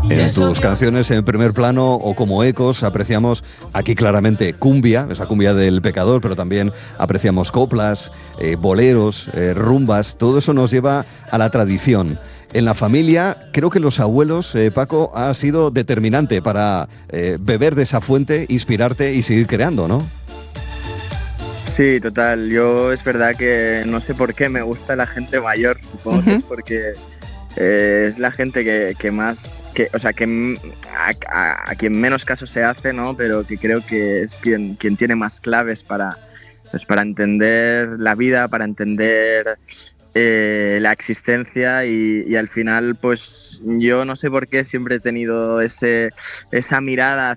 En tus canciones en primer plano o como ecos apreciamos aquí claramente cumbia, esa cumbia del pecador, pero también apreciamos coplas, boleros, rumbas, todo eso nos lleva a la tradición. En la familia, creo que los abuelos, Paco, ha sido determinante para beber de esa fuente, inspirarte y seguir creando, ¿no? Sí, total. Yo es verdad que no sé por qué me gusta la gente mayor. Supongo que es porque es la gente que más, o sea, que a quien menos caso se hace, ¿no? Pero que creo que es quien tiene más claves pues para entender la vida, para entender la existencia y al final, pues yo no sé por qué siempre he tenido esa mirada